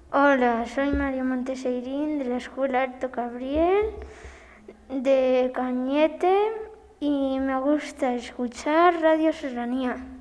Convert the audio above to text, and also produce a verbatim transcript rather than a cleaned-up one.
Hola, soy Mario Monteseirín de la Escuela Alto Gabriel de Cañete y me gusta escuchar Radio Serranía.